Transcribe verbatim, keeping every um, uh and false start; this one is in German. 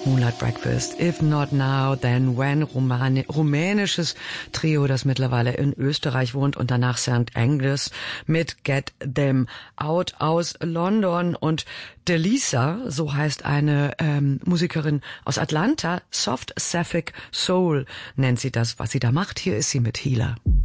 Moonlight Breakfast, If Not Now, Then When, Romani- rumänisches Trio, das mittlerweile in Österreich wohnt, und danach Sankt Angus mit Get Them Out aus London. Und Delisa, so heißt eine ähm, Musikerin aus Atlanta, Soft Sapphic Soul nennt sie das, was sie da macht. Hier ist sie mit Healer.